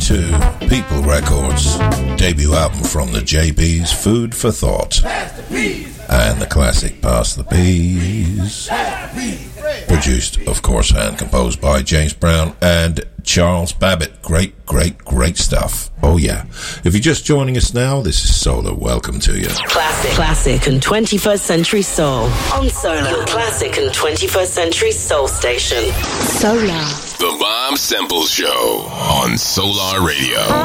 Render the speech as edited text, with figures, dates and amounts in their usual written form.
to People Records, debut album from the JBs, Food for Thought, and the classic Pass the Peas, produced, of course, and composed by James Brown and Charles Babbitt. Great stuff. Oh yeah. If you're just joining us now, this is Solar. Welcome to you. Classic and 21st Century Soul on Solar. Your classic and 21st Century Soul station. Solar. The Bob Semple Show on Solar Radio.